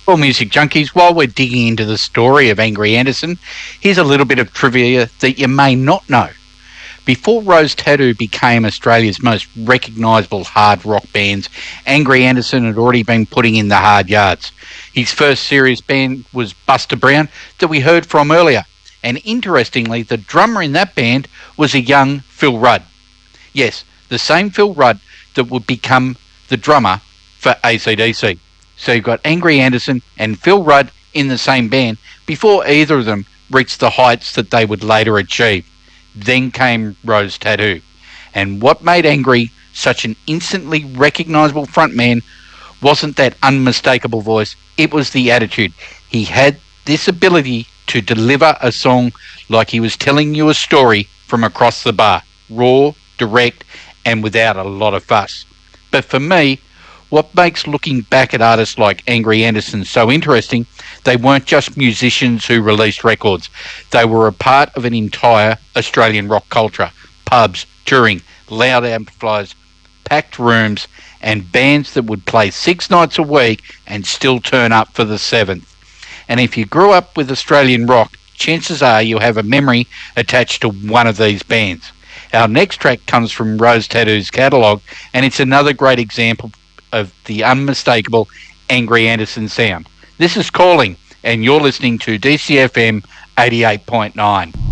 Well, Music Junkies, while we're digging into the story of Angry Anderson, here's a little bit of trivia that you may not know. Before Rose Tattoo became Australia's most recognisable hard rock bands, Angry Anderson had already been putting in the hard yards. His first serious band was Buster Brown, that we heard from earlier. And interestingly, the drummer in that band was a young Phil Rudd. Yes, the same Phil Rudd that would become the drummer for AC/DC. So you've got Angry Anderson and Phil Rudd in the same band before either of them reached the heights that they would later achieve. Then came Rose Tattoo. And what made Angry such an instantly recognisable frontman wasn't that unmistakable voice, it was the attitude. He had this ability to deliver a song like he was telling you a story from across the bar. Raw, direct, and without a lot of fuss. But for me, what makes looking back at artists like Angry Anderson so interesting, they weren't just musicians who released records. They were a part of an entire Australian rock culture. Pubs, touring, loud amplifiers, packed rooms, and bands that would play 6 nights a week and still turn up for the 7th. And if you grew up with Australian rock, chances are you have a memory attached to one of these bands. Our next track comes from Rose Tattoo's catalogue, and it's another great example of the unmistakable Angry Anderson sound. This is Calling, and you're listening to DCFM 88.9.